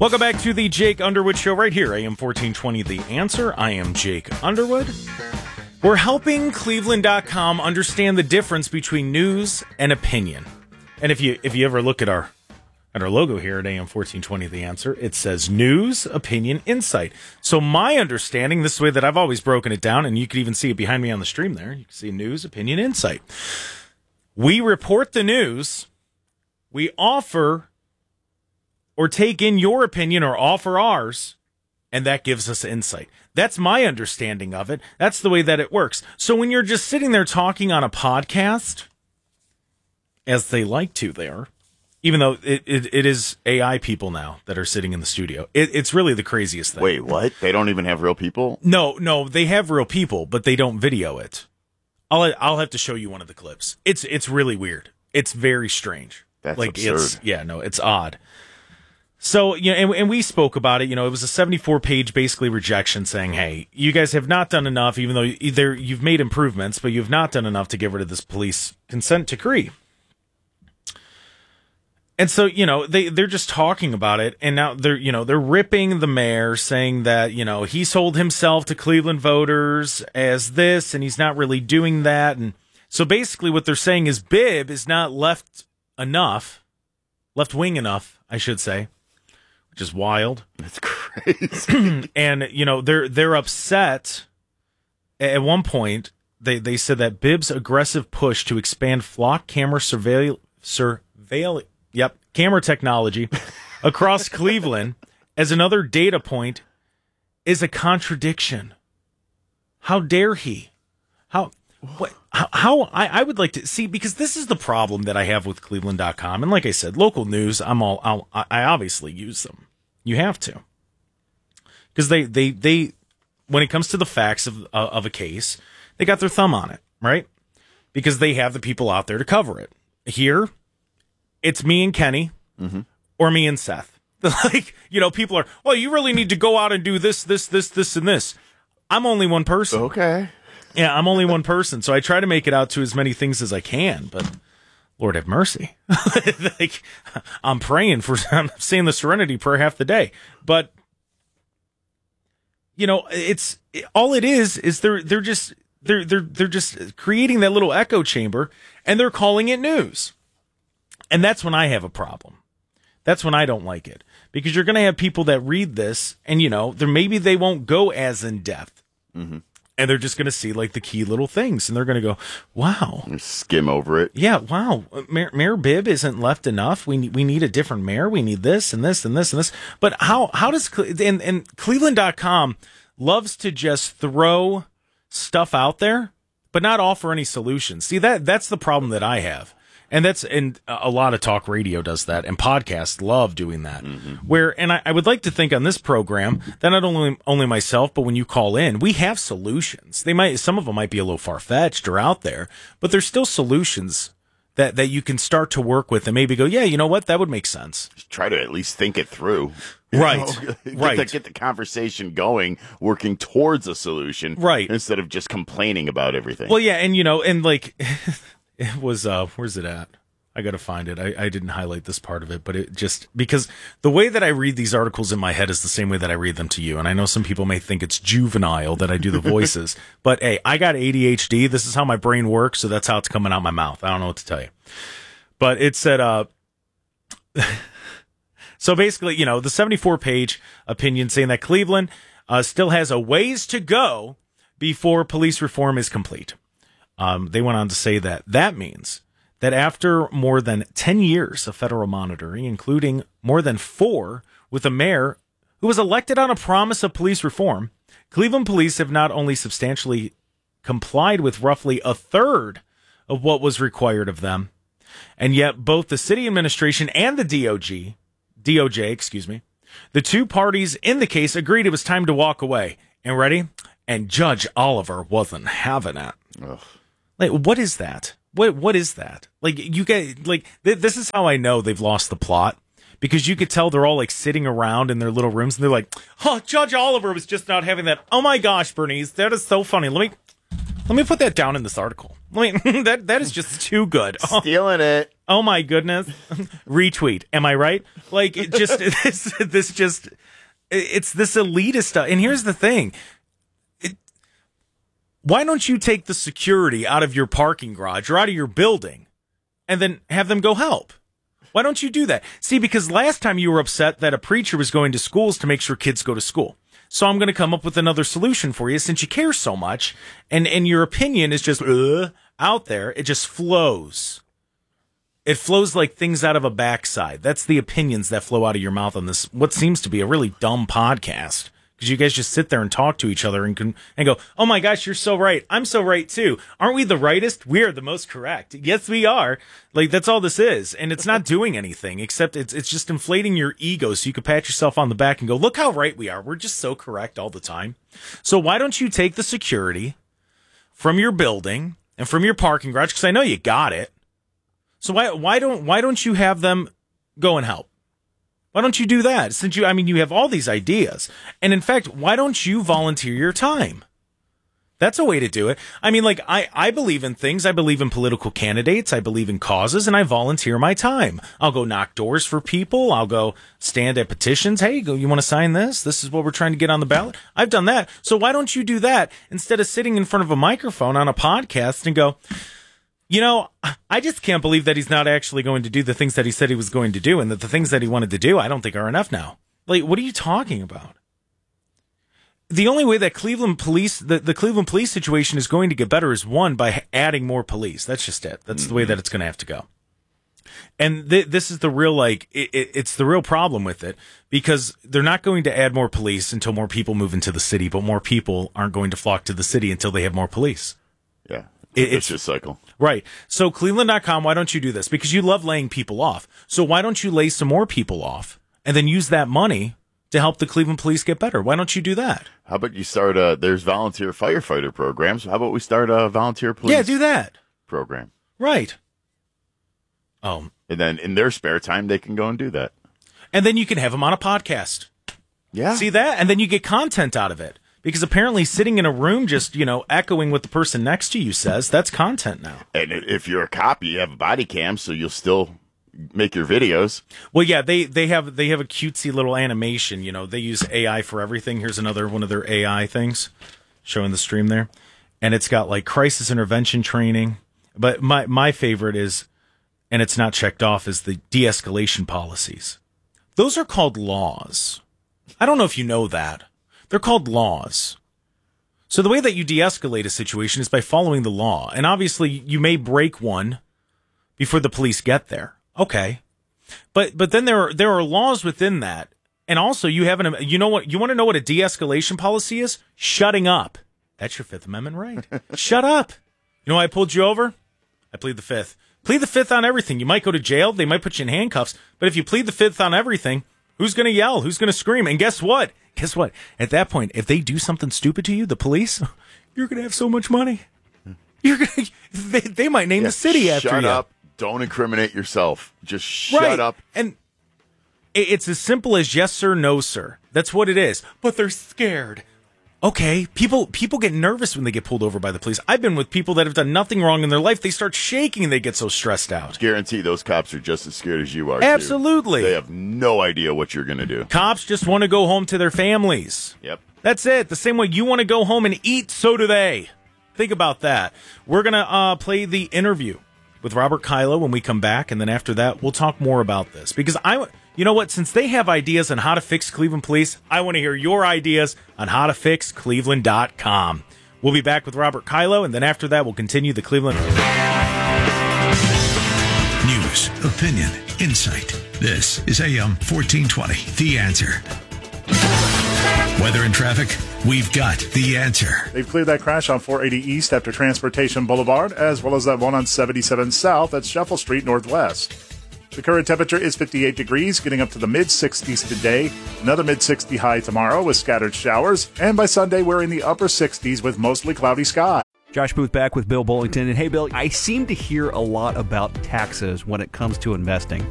Welcome back to the Jake Underwood Show right here, AM 1420 The Answer. I am Jake Underwood. We're helping Cleveland.com understand the difference between news and opinion. And if you ever look at our logo here at AM 1420 The Answer, it says news, opinion, insight. So my understanding, this is the way that I've always broken it down, and you can even see it behind me on the stream there. You can see news, opinion, insight. We report the news. We offer or take in your opinion or offer ours, and that gives us insight. That's my understanding of it. That's the way that it works. So when you're just sitting there talking on a podcast, as they like to there, even though it is AI people now that are sitting in the studio, it's really the craziest thing. Wait, what? They don't even have real people? No, they have real people, but they don't video it. I'll have to show you one of the clips. It's really weird. It's very strange. That's absurd. It's odd. So, and we spoke about it. It was a 74-page basically rejection saying, hey, you guys have not done enough, even though you've made improvements, but you've not done enough to get rid of this police consent decree. And so, they're just talking about it, and now they're ripping the mayor, saying that, he sold himself to Cleveland voters as this, and he's not really doing that. And so basically what they're saying is Bibb is not left-wing enough, I should say. Which is wild. That's crazy. And, they're upset. At one point, they said that Bibb's aggressive push to expand flock camera camera technology across Cleveland as another data point is a contradiction. How dare he? How I would like to see, because this is the problem that I have with Cleveland.com. And like I said, local news, I obviously use them. You have to. Because they when it comes to the facts of a case, they got their thumb on it, right? Because they have the people out there to cover it. Here, it's me and Kenny, or me and Seth. People are, well, you really need to go out and do this, and this. I'm only one person. Okay. Yeah, I'm only one person, so I try to make it out to as many things as I can, but Lord have mercy. I'm praying I'm saying the Serenity Prayer half the day. But, all it is they're just creating that little echo chamber, and they're calling it news. And that's when I have a problem. That's when I don't like it. Because you're going to have people that read this, and, maybe they won't go as in depth. Mm-hmm. And they're just going to see the key little things, and they're going to go, "Wow!" Skim over it. Yeah, wow. Mayor Bibb isn't left enough. We need a different mayor. We need this and this and this and this. But how does and Cleveland.com loves to just throw stuff out there, but not offer any solutions. See, that's the problem that I have. And a lot of talk radio does that, and podcasts love doing that. Mm-hmm. I would like to think on this program that not only myself, but when you call in, we have solutions. Some of them might be a little far-fetched or out there, but there's still solutions that you can start to work with and maybe go, yeah, you know what, that would make sense. Just try to at least think it through. Right. Get the conversation going, working towards a solution. Right. Instead of just complaining about everything. Well, yeah, and it was, where's it at? I got to find it. I didn't highlight this part of it, but it just, because the way that I read these articles in my head is the same way that I read them to you. And I know some people may think it's juvenile that I do the voices, but hey, I got ADHD. This is how my brain works. So that's how it's coming out my mouth. I don't know what to tell you, but it said, so basically, the 74-page opinion saying that Cleveland still has a ways to go before police reform is complete. They went on to say that means that after more than 10 years of federal monitoring, including more than 4 with a mayor who was elected on a promise of police reform, Cleveland police have not only substantially complied with roughly a third of what was required of them, and yet both the city administration and the DOJ, the two parties in the case agreed it was time to walk away. And ready? And Judge Oliver wasn't having it. Ugh. What is that? What is that? You guys, this is how I know they've lost the plot, because you could tell they're all sitting around in their little rooms and they're like, "Oh, Judge Oliver was just not having that. Oh my gosh, Bernice, that is so funny. Let me put that down in this article. That is just too good. Stealing it. Oh my goodness. Retweet. Am I right? Like, it just, it's this elitist stuff. And here's the thing. Why don't you take the security out of your parking garage or out of your building and then have them go help? Why don't you do that? See, because last time you were upset that a preacher was going to schools to make sure kids go to school. So I'm going to come up with another solution for you since you care so much and your opinion is just out there. It just flows. It flows like things out of a backside. That's the opinions that flow out of your mouth on this, what seems to be a really dumb podcast. Because you guys just sit there and talk to each other and go, oh my gosh, you're so right. I'm so right too. Aren't we the rightest? We are the most correct. Yes, we are. Like, that's all this is. And it's not doing anything except it's just inflating your ego so you can pat yourself on the back and go, look how right we are. We're just so correct all the time. So why don't you take the security from your building and from your parking garage? Because I know you got it. So why don't you have them go and help? Why don't you do that? Since you have all these ideas. And in fact, why don't you volunteer your time? That's a way to do it. I mean, like, I believe in things. I believe in political candidates. I believe in causes, and I volunteer my time. I'll go knock doors for people. I'll go stand at petitions. Hey, you want to sign this? This is what we're trying to get on the ballot. I've done that. So why don't you do that instead of sitting in front of a microphone on a podcast and go, I just can't believe that he's not actually going to do the things that he said he was going to do, and that the things that he wanted to do, I don't think are enough now. Like, what are you talking about? The only way that Cleveland police, the Cleveland police situation is going to get better is, one, by adding more police. That's just it. That's the way that it's going to have to go. And this is the real, it's the real problem with it, because they're not going to add more police until more people move into the city, but more people aren't going to flock to the city until they have more police. Yeah. It's just cycle. Right. So Cleveland.com, why don't you do this? Because you love laying people off. So why don't you lay some more people off and then use that money to help the Cleveland police get better? Why don't you do that? How about you start there's volunteer firefighter programs. How about we start a volunteer police? Yeah, do that. Program. Right. And then in their spare time, they can go and do that. And then you can have them on a podcast. Yeah. See that? And then you get content out of it. Because apparently sitting in a room just, echoing what the person next to you says, that's content now. And if you're a cop, you have a body cam, so you'll still make your videos. Well, yeah, they have a cutesy little animation. They use AI for everything. Here's another one of their AI things showing the stream there. And it's got like crisis intervention training. But my favorite is, and it's not checked off, is the de-escalation policies. Those are called laws. I don't know if you know that. They're called laws. So the way that you de-escalate a situation is by following the law. And obviously you may break one before the police get there. Okay. But then there are laws within that. And also you want to know what a de-escalation policy is? Shutting up. That's your Fifth Amendment right. Shut up. You know why I pulled you over? I plead the Fifth. Plead the Fifth on everything. You might go to jail. They might put you in handcuffs. But if you plead the Fifth on everything, who's going to yell? Who's going to scream? And guess what? At that point, if they do something stupid to you, the police, you're going to have so much money. They might name the city after you. Shut up. Don't incriminate yourself. Just shut up. And it's as simple as yes, sir, no, sir. That's what it is. But they're scared. Okay, people get nervous when they get pulled over by the police. I've been with people that have done nothing wrong in their life. They start shaking and they get so stressed out. Guarantee those cops are just as scared as you are. Absolutely. Too. They have no idea what you're going to do. Cops just want to go home to their families. Yep. That's it. The same way you want to go home and eat, so do they. Think about that. We're going to play the interview with Robert Kylo when we come back, and then after that, we'll talk more about this. Because you know what? Since they have ideas on how to fix Cleveland police, I want to hear your ideas on how to fix Cleveland.com. We'll be back with Robert Kylo, and then after that, we'll continue the Cleveland. News, opinion, insight. This is AM 1420, The Answer. Weather and traffic, we've got the answer. They've cleared that crash on 480 East after Transportation Boulevard, as well as that one on 77 South at Shuffle Street Northwest. The current temperature is 58 degrees, getting up to the mid-60s today. Another mid-60 high tomorrow with scattered showers. And by Sunday, we're in the upper 60s with mostly cloudy skies. Josh Booth back with Bill Bullington. And hey, Bill, I seem to hear a lot about taxes when it comes to investing.